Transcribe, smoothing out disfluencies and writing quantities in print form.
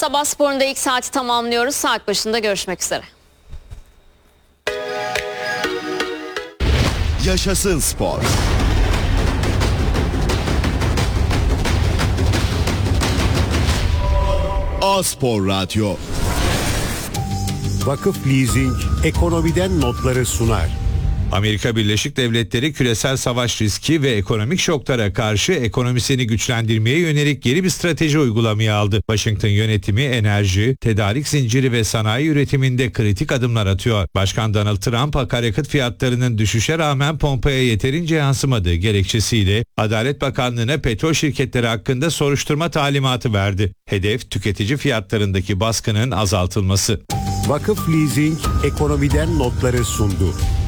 Sabah sporunda ilk saati tamamlıyoruz. Saat başında görüşmek üzere. Yaşasın spor. A-Spor Radyo. Vakıf Leasing ekonomiden notları sunar. Amerika Birleşik Devletleri küresel savaş riski ve ekonomik şoklara karşı ekonomisini güçlendirmeye yönelik yeni bir strateji uygulamaya aldı. Washington yönetimi enerji, tedarik zinciri ve sanayi üretiminde kritik adımlar atıyor. Başkan Donald Trump akaryakıt fiyatlarının düşüşe rağmen pompaya yeterince yansımadığı gerekçesiyle Adalet Bakanlığı'na petrol şirketleri hakkında soruşturma talimatı verdi. Hedef tüketici fiyatlarındaki baskının azaltılması. Vakıf Leasing ekonomiden notları sundu.